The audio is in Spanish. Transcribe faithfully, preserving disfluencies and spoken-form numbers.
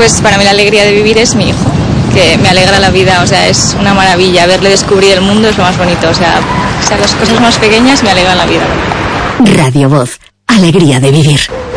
Pues para mí la alegría de vivir es mi hijo, que me alegra la vida, o sea, es una maravilla. Verle descubrir el mundo es lo más bonito, o sea, o sea las cosas más pequeñas me alegran la vida. Radio Voz, alegría de vivir.